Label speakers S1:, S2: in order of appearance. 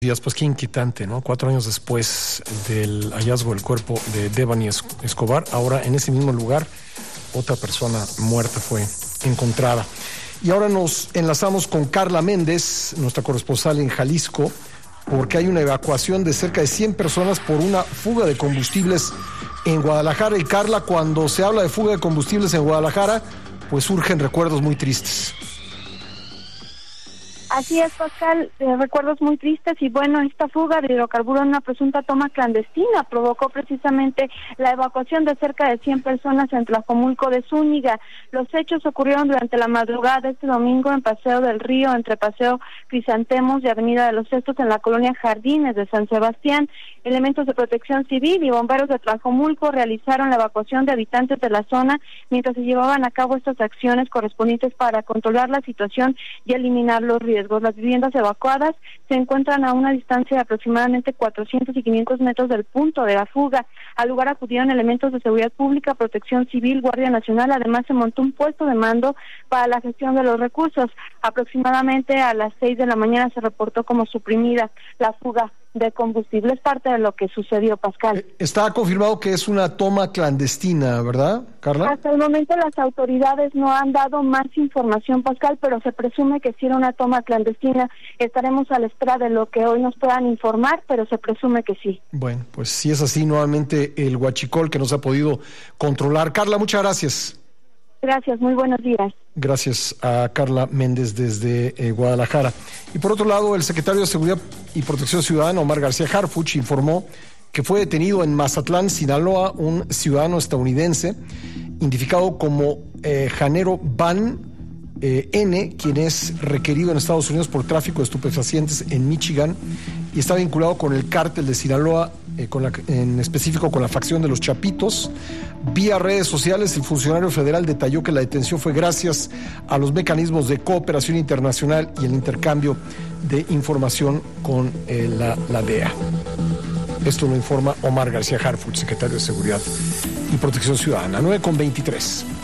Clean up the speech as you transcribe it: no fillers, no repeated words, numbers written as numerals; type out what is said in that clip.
S1: días, pues qué inquietante, ¿no? 4 años después del hallazgo del cuerpo de Devani Escobar, ahora en ese mismo lugar otra persona muerta fue encontrada. Y ahora nos enlazamos con Carla Méndez, nuestra corresponsal en Jalisco, porque hay una evacuación de cerca de 100 personas por una fuga de combustibles en Guadalajara. Y Carla, cuando se habla de fuga de combustibles en Guadalajara, pues surgen recuerdos muy tristes.
S2: Así es, Pascal, recuerdos muy tristes y bueno, esta fuga de hidrocarburos en una presunta toma clandestina provocó precisamente la evacuación de cerca de 100 personas en Tlajomulco de Zúñiga. Los hechos ocurrieron durante la madrugada de este domingo en Paseo del Río, entre Paseo Crisantemos y Avenida de los Cestos en la colonia Jardines de San Sebastián. Elementos de protección civil y bomberos de Tlajomulco realizaron la evacuación de habitantes de la zona mientras se llevaban a cabo estas acciones correspondientes para controlar la situación y eliminar los riesgos. Las viviendas evacuadas se encuentran a una distancia de aproximadamente 400 y 500 metros del punto de la fuga. Al lugar acudieron elementos de seguridad pública, protección civil, Guardia Nacional. Además, se montó un puesto de mando para la gestión de los recursos. Aproximadamente a las 6 de la mañana se reportó como suprimida la fuga de combustible. Es parte de lo que sucedió, Pascal.
S1: Está confirmado que es una toma clandestina, ¿verdad, Carla?
S2: Hasta el momento las autoridades no han dado más información, Pascal, pero se presume que sí era una toma clandestina. Estaremos a la espera de lo que hoy nos puedan informar, pero se presume que sí. Bueno,
S1: pues si es así, nuevamente el huachicol que no se ha podido controlar. Carla, muchas gracias.
S2: Gracias, muy buenos días.
S1: Gracias a Carla Méndez desde Guadalajara. Y por otro lado, el secretario de Seguridad y Protección Ciudadana, Omar García Harfuch, informó que fue detenido en Mazatlán, Sinaloa, un ciudadano estadounidense, identificado como Janero Van N., quien es requerido en Estados Unidos por tráfico de estupefacientes en Michigan y está vinculado con el cártel de Sinaloa, en específico con la facción de los Chapitos. Vía redes sociales, el funcionario federal detalló que la detención fue gracias a los mecanismos de cooperación internacional y el intercambio de información con la DEA. Esto lo informa Omar García Harfuch, secretario de Seguridad y Protección Ciudadana. 9:23.